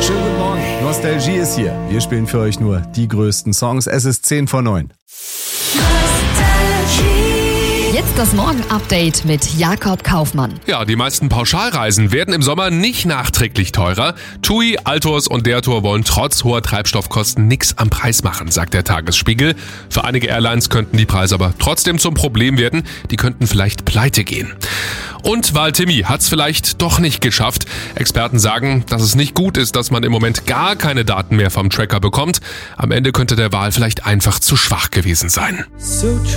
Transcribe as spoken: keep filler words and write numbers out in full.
Schönen guten Morgen. Nostalgie ist hier. Wir spielen für euch nur die größten Songs. Es ist zehn vor neun. Jetzt das Morgen-Update mit Jakob Kaufmann. Ja, die meisten Pauschalreisen werden im Sommer nicht nachträglich teurer. TUI, Altos und der Tour wollen trotz hoher Treibstoffkosten nichts am Preis machen, sagt der Tagesspiegel. Für einige Airlines könnten die Preise aber trotzdem zum Problem werden. Die könnten vielleicht pleite gehen. Und Val Timmy hat's vielleicht doch nicht geschafft. Experten sagen, dass es nicht gut ist, dass man im Moment gar keine Daten mehr vom Tracker bekommt. Am Ende könnte der Wal vielleicht einfach zu schwach gewesen sein.